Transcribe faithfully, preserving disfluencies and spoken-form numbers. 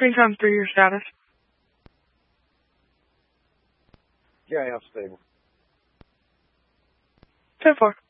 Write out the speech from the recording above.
screen time three year status. Yeah, yeah, stable. ten four.